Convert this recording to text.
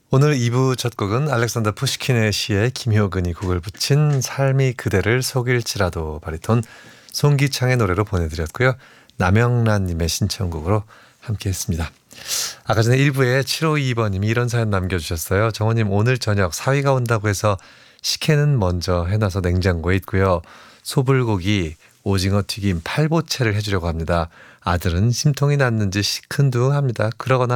오늘 2부 첫 곡은 알렉산더 푸시킨의 시에 김효근이 곡을 붙인 삶이 그대를 속일지라도 바리톤 송기창의 노래로 보내드렸고요. 남영란님의 신청곡으로 함께했습니다. 아까 전에 1부에 7522번님이 이런 사연 남겨주셨어요. 정원님, 오늘 저녁 사위가 온다고 해서 식혜는 먼저 해놔서 냉장고에 있고요. 소불고기, 오징어 튀김, 팔보채를 해주려고 합니다. 아들은 심통이 났는지 시큰둥합니다. 그러거나